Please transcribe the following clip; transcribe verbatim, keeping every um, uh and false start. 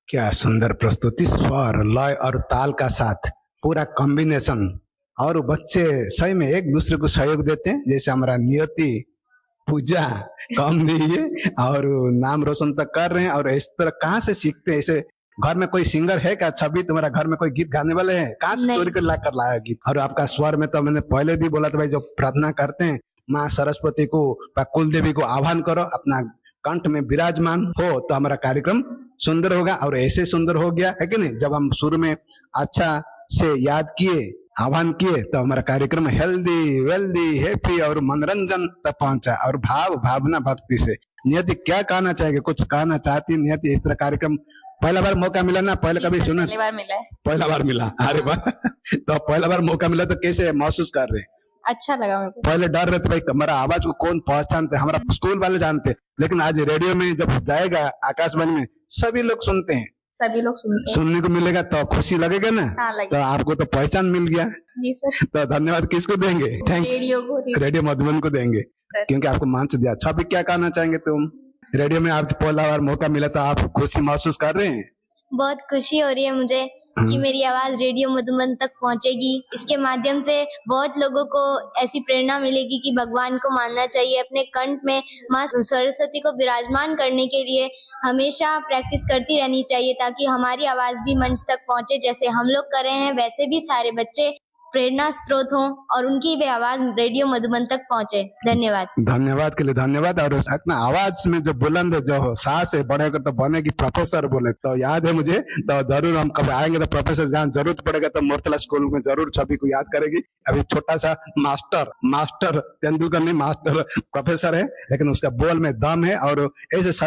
क्या सुंदर प्रस्तुति, स्वर, लय और ताल का साथ पूरा कॉम्बिनेशन। और बच्चे सही में एक दूसरे को सहयोग देते हैं, जैसे हमारा नियति पूजा कम नहीं है और नाम रोशन तक कर रहे हैं। और इस तरह कहाँ से सीखते हैं? ऐसे घर में कोई सिंगर है क्या? छवि, तुम्हारा घर में कोई गीत गाने वाले हैं? कहाँ से चोरी कर ला कर लाया गीत? और आपका स्वर में तो मैंने पहले भी बोला था भाई, जो प्रार्थना करते हैं माँ सरस्वती को, कुल देवी को आह्वान करो, अपना कंठ में विराजमान हो तो हमारा कार्यक्रम सुंदर होगा। और ऐसे सुंदर हो गया है कि नहीं? जब हम शुरू में अच्छा से याद किए, आह्वान किए, तो हमारा कार्यक्रम हेल्दी, वेल्दी, हैप्पी और मनोरंजन तक पहुंचा। और भाव, भावना, भक्ति से। नियति क्या कहना चाहेंगे? कुछ कहना चाहती नियति? इस तरह कार्यक्रम पहला बार मौका मिला ना? पहले कभी सुना? पहली बार मिला है। पहला बार मिला, अरे वाह। तो पहला बार मौका मिला तो कैसे महसूस कर रहे? अच्छा लगा मेरे को। पहले डर रहे थे भाई, हमारा आवाज को कौन पहचानते? हमारा स्कूल वाले जानते, लेकिन आज रेडियो में जब जाएगा, आकाशवाणी में सभी लोग सुनते हैं, सभी लोग सुनते हैं, सुनने को मिलेगा तो खुशी लगेगा ना? हाँ, लगेगा। तो आपको तो पहचान मिल गया। जी सर। तो धन्यवाद किसको देंगे? थैंक्स रेडियो को, रेडियो मधुबन को देंगे, क्योंकि आपको मंच दिया। छवि, क्या कहना चाहेंगे तुम? रेडियो में आपको पहला बार मौका मिला तो आप खुशी महसूस कर रहे हैं? बहुत खुशी हो रही है मुझे कि मेरी आवाज रेडियो मधुबन तक पहुंचेगी। इसके माध्यम से बहुत लोगों को ऐसी प्रेरणा मिलेगी कि भगवान को मानना चाहिए। अपने कंठ में माँ सरस्वती को विराजमान करने के लिए हमेशा प्रैक्टिस करती रहनी चाहिए, ताकि हमारी आवाज भी मंच तक पहुंचे। जैसे हम लोग कर रहे हैं, वैसे भी सारे बच्चे प्रेरणा स्रोत हों और उनकी भी आवाज रेडियो मधुबन तक पहुंचे। धन्यवाद। धन्यवाद के लिए धन्यवाद। और अपना आवाज में जो बुलंद जो सास है, बढ़ेगा तो बनेगी प्रोफेसर बोले तो याद है मुझे। तो जरूर हम कभी आएंगे तो प्रोफेसर जहाँ जरूरत पड़ेगा तो मूर्तला स्कूल में जरूर छवि को याद करेगी। अभी छोटा सा मास्टर मास्टर तेंदुलकर नहीं, मास्टर प्रोफेसर है, लेकिन उसका बोल में दम है। और ऐसे